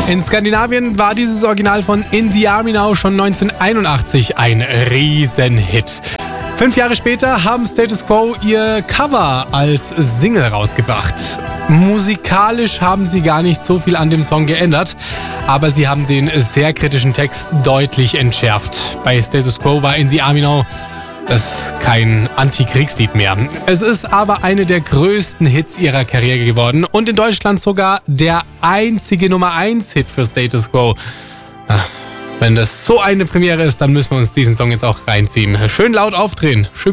In Skandinavien war dieses Original von In the Army Now schon 1981 ein Riesenhit. 5 Jahre später haben Status Quo ihr Cover als Single rausgebracht. Musikalisch haben sie gar nicht so viel an dem Song geändert, aber sie haben den sehr kritischen Text deutlich entschärft. Bei Status Quo war In the Army Now das kein Antikriegslied mehr. Es ist aber eine der größten Hits ihrer Karriere geworden und in Deutschland sogar der einzige Nummer 1 Hit für Status Quo. Wenn das so eine Premiere ist, dann müssen wir uns diesen Song jetzt auch reinziehen. Schön laut aufdrehen. Schön